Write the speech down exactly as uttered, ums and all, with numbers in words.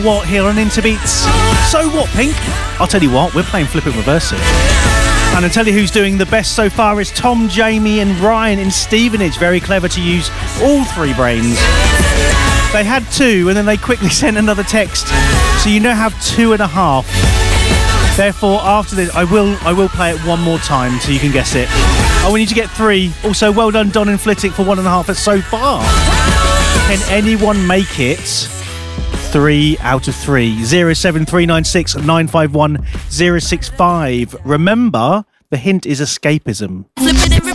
What here on Interbeats? So what, Pink? I'll tell you what, we're playing Flip It Reverse It. And I'll tell you who's doing the best so far is Tom, Jamie and Ryan in Stevenage. Very clever to use all three brains. They had two and then they quickly sent another text. So you now have two and a half. Therefore, after this, I will I will play it one more time so you can guess it. I want you to get three. Also, well done, Don and Flittick, for one and a half so far. Can anyone make it three out of three? zero seven three nine six nine five one zero six five. Remember, the hint is escapism.